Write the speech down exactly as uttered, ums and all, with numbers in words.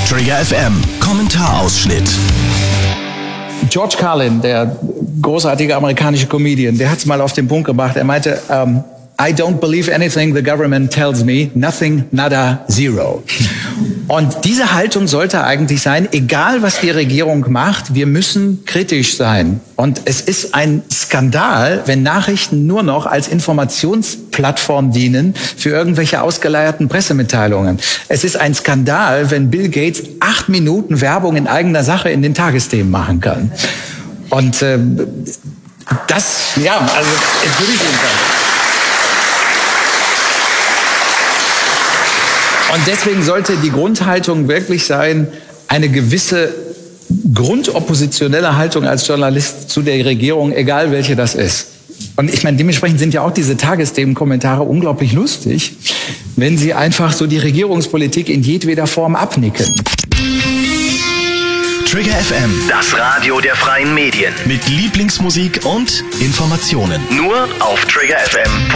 Trigger F M, Kommentarausschnitt. George Carlin, der großartige amerikanische Comedian, der hat es mal auf den Punkt gebracht. Er meinte, um, I don't believe anything the government tells me, nothing, nada, zero. Und diese Haltung sollte eigentlich sein, egal was die Regierung macht, wir müssen kritisch sein. Und es ist ein Skandal, wenn Nachrichten nur noch als Informationsplattform dienen für irgendwelche ausgeleierten Pressemitteilungen. Es ist ein Skandal, wenn Bill Gates acht Minuten Werbung in eigener Sache in den Tagesthemen machen kann. Und äh, das, ja, also entschuldigt jedenfalls. Und deswegen sollte die Grundhaltung wirklich sein, eine gewisse grundoppositionelle Haltung als Journalist zu der Regierung, egal welche das ist. Und ich meine, dementsprechend sind ja auch diese Tagesthemen-Kommentare unglaublich lustig, wenn sie einfach so die Regierungspolitik in jedweder Form abnicken. Trigger F M, Das Radio der freien Medien. mit Lieblingsmusik und Informationen. Nur auf trigger f m punkt